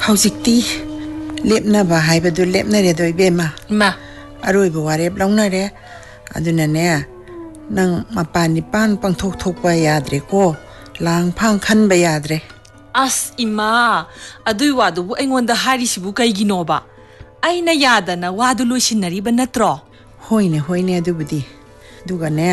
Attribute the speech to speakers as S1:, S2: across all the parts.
S1: ꯍꯧꯖꯤꯛꯇꯤ ꯂꯦꯞꯅꯕ ꯍꯥꯏꯕꯗꯨ ꯂꯦꯞꯅꯔꯦꯗꯣ ꯏꯕꯦꯝꯃ ꯑꯔꯣꯏꯕ ꯋꯥꯔꯦꯞ ꯂꯧꯅꯔꯦ ꯑꯗꯨꯅꯅꯦ ꯅꯪ ꯃꯄꯥꯟ ꯅꯤꯄꯥꯟ ꯄꯪꯊꯣꯛ ꯊꯣꯛꯄ ꯌꯥꯗ꯭ꯔꯦꯀꯣ ꯂꯥꯡ ꯐꯥꯡ ꯈꯟꯕ ꯌꯥꯗ꯭ꯔꯦ
S2: ꯑꯁ ꯏꯃꯥ ꯑꯗꯨꯏ ꯋꯥꯗꯨꯕꯨ ꯑꯩꯉꯣꯟꯗ ꯍꯥꯏꯔꯤꯁꯤꯕꯨ ꯀꯩꯒꯤꯅꯣꯕ ꯑꯩꯅ ꯌꯥꯗꯅ ꯋꯥꯗꯨ ꯂꯣꯏꯁꯤꯟꯅꯔꯤꯕ ꯅꯠꯇ꯭ꯔꯣ
S1: ꯍꯣꯏꯅꯦ ꯍꯣꯏꯅꯦ ꯑꯗꯨꯕꯨꯗꯤ ꯑꯗꯨꯒꯅꯦ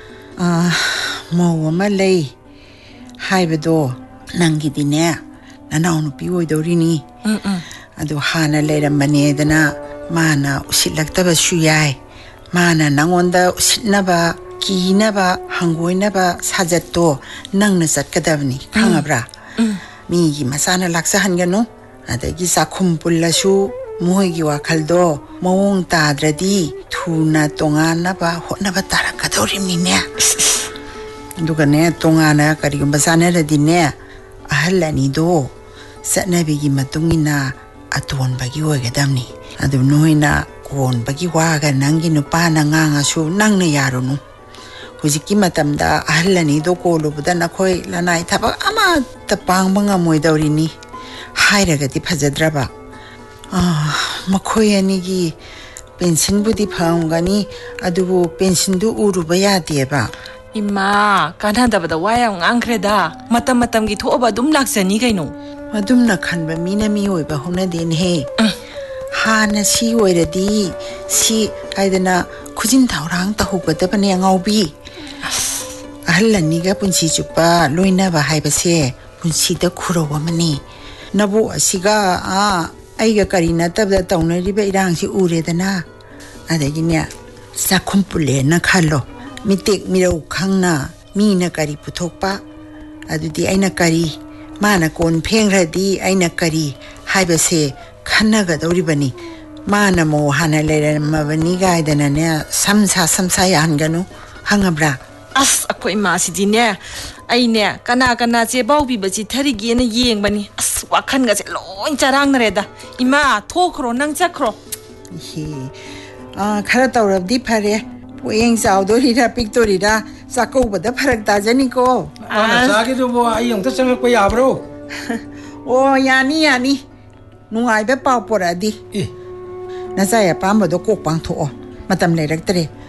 S1: ꯃꯧ ꯑꯃ ꯂꯩ ꯍꯥꯏꯕꯗꯣ ꯅꯪꯒꯤꯗꯤꯅꯦ ꯅꯅꯥꯎ ꯅꯨꯄꯤ ꯑꯣꯏꯗꯧꯔꯤꯅꯤ ꯑꯗꯨ ꯍꯥꯟꯅ ꯂꯩꯔꯝꯕꯅꯦꯗꯅ ꯃꯥꯅ ꯎꯁꯤꯠꯂꯛꯇꯕꯁꯨ ꯌꯥꯏ ꯃꯥꯅ ꯅꯪꯉꯣꯟꯗ ꯎꯁꯤꯠꯅꯕ ꯀꯤꯅꯕ ꯍꯪꯒꯣꯏꯅꯕ ꯁꯥꯖꯠꯇꯣ ꯅꯪꯅ ꯆꯠꯀꯗꯕꯅꯤ ꯈꯪꯉꯕ꯭ꯔꯥ ꯃꯤꯒꯤ ꯃꯆꯥꯅ ꯂꯥꯛꯆꯍꯟꯒꯅꯨ ꯑꯗꯒꯤ ꯆꯥꯛꯈꯨꯝ ꯄꯨꯜꯂꯁꯨ ꯃꯣꯏꯒꯤ ꯋꯥꯈꯜꯗꯣ ꯃꯑꯣꯡ ꯇꯥꯗ꯭ꯔꯗꯤ ꯊꯨꯅ ꯇꯣꯉꯥꯟꯅꯕ ꯍꯣꯠꯅꯕ ꯇꯥꯔꯛꯀꯗꯧꯔꯤꯕꯅꯤꯅꯦ ꯑꯗꯨꯒꯅꯦ ꯇꯣꯉꯥꯟꯅ ꯀꯔꯤꯒꯨꯝꯕ ꯆꯥꯅꯔꯗꯤꯅꯦ ꯑꯍꯜ ꯑꯅꯤꯗꯣ ꯆꯠꯅꯕꯤꯒꯤ ꯃꯇꯨꯡ ꯏꯟꯅ ꯑꯇꯣꯟꯕꯒꯤ ꯑꯣꯏꯒꯗꯕꯅꯤ ꯑꯗꯨ ꯅꯣꯏꯅ ꯀꯣꯟꯕꯒꯤ ꯋꯥꯒ ꯅꯪꯒꯤ ꯅꯨꯄꯥꯅ ꯉꯥꯡꯉꯁꯨ ꯅꯪꯅ ꯌꯥꯔꯨꯅꯨ ꯍꯧꯖꯤꯛꯀꯤ ꯃꯇꯝꯗ ꯑꯍꯜ ꯑꯅꯤꯗꯣ ꯀꯣꯜꯂꯨꯕꯗ ꯅꯈꯣꯏ ꯂꯅꯥꯏ ꯊꯕꯛ ꯑꯃꯠꯇ ꯄꯥꯡꯕ ꯉꯝꯃꯣꯏꯗꯧꯔꯤꯅꯤ ꯍꯥꯏꯔꯒꯗꯤ ꯐꯖꯗ꯭ꯔꯕ ꯃꯈꯣꯏ ꯑꯅꯤꯒꯤ ꯄꯦꯟꯁꯤꯟꯕꯨꯗꯤ ꯐꯪꯒꯅꯤ ꯑꯗꯨꯕꯨ ꯄꯦꯟꯁꯤꯟꯗꯨ ꯎꯔꯨꯕ ꯌꯥꯗꯦꯕ
S2: 이마 까나다보다 와양 앙크레다 마땀마땀기 토어바 둠 락자니 그이노
S1: ꯑꯗꯨꯝꯅ ꯈꯟꯕ ꯃꯤꯅ ꯃꯤꯑꯣꯏꯕ ꯍꯧꯅꯗꯦꯅꯦꯍꯦ ꯍꯥꯟꯅ ꯁꯤ ꯑꯣꯏꯔꯗꯤ ꯁꯤ ꯍꯥꯏꯗꯅ ꯈꯨꯖꯤꯟ ꯊꯧꯔꯥꯡ ꯇꯧꯍꯧꯒꯗꯕꯅꯦ ꯑꯉꯥꯎꯕꯤ ꯑꯍꯜ ꯑꯅꯤꯒ ꯄꯨꯟꯁꯤ ꯆꯨꯞꯄ ꯂꯣꯏꯅꯕ ꯍꯥꯏꯕꯁꯦ ꯄꯨꯟꯁꯤꯗ ꯈꯨꯔꯧ ꯑꯃꯅꯤ ꯅꯕꯣꯛ ꯑꯁꯤꯒ ꯑꯩꯒ ꯀꯔꯤ ꯅꯠꯇꯕꯗ ꯇꯧꯅꯔꯤꯕ ꯏꯔꯥꯡꯁꯤ ꯎꯔꯦꯗꯅ ꯑꯗꯒꯤꯅꯦ ꯆꯥꯛꯈꯨꯝ ꯄꯨꯜꯂꯦꯅ ꯈꯜꯂꯣ ꯃꯤꯇꯦꯛ ꯃꯤꯔꯧ ꯈꯪꯅ ꯃꯤꯅ ꯀꯔꯤ ꯄꯨꯊꯣꯛꯄ ꯑꯗꯨꯗꯤ ꯑꯩꯅ ꯀꯔꯤ ꯃꯥꯅ ꯀꯣꯟ ꯐꯦꯡꯈ꯭ꯔꯗꯤ ꯑꯩꯅ ꯀꯔꯤ ꯍꯥꯏꯕꯁꯦ ꯈꯟꯅꯒꯗꯧꯔꯤꯕꯅꯤ ꯃꯥꯅ ꯃꯧ ꯍꯥꯟꯅ ꯂꯩꯔꯝꯃꯕꯅꯤ ꯒꯥꯏꯗꯅꯅꯦ ꯁꯝꯁꯥ ꯌꯥꯍꯟꯒꯅꯨ ꯍꯪꯉꯕ꯭ꯔꯥ
S2: ꯑꯁ ꯑꯩꯈꯣꯏ ꯏꯃꯥꯁꯤꯗꯤꯅꯦ ꯑꯩꯅꯦ ꯀꯅꯥ ꯆꯦꯕꯥꯎ ꯄꯤꯕ ꯆꯤꯊꯔꯤꯒꯦꯅ ꯌꯦꯡꯕꯅꯤ ꯑꯁ ꯋꯥꯈꯟꯒꯁꯦ ꯂꯣꯏ ꯆꯔꯥꯡꯅꯔꯦꯗ ꯏꯃꯥ ꯊꯣꯛꯈ꯭ꯔꯣ ꯅꯪ ꯆꯠꯈ꯭ꯔꯣ
S1: ꯈꯔ ꯇꯧꯔꯕꯗꯤ ꯐꯔꯦ ꯄꯣꯌꯦꯡ ꯆꯥꯎꯗꯣꯔꯤꯔꯥ ꯄꯤꯛꯇꯣꯔꯤꯔꯥ ꯆꯥꯛꯀꯧꯕꯗ ꯐꯔꯛ ꯇꯥꯖꯅꯤꯀꯣ
S3: ꯅꯆꯥꯒꯤꯗꯨꯕꯨ ꯑꯩ ꯑꯃꯨꯛꯇ ꯆꯪꯉꯛꯄ ꯌꯥꯕ꯭ꯔꯣ
S1: ꯑꯣ ꯌꯥꯅꯤ ꯅꯨꯡꯉꯥꯏꯕ ꯄꯥꯎ ꯄꯣꯔꯛꯑꯗꯤ ꯅꯆꯥꯏ ꯑꯄꯥꯝꯕꯗꯣ ꯀꯣꯛ ꯄꯥꯡꯊꯣꯛꯑꯣ ꯃꯇꯝ ꯂꯩꯔꯛꯇ꯭ꯔꯦ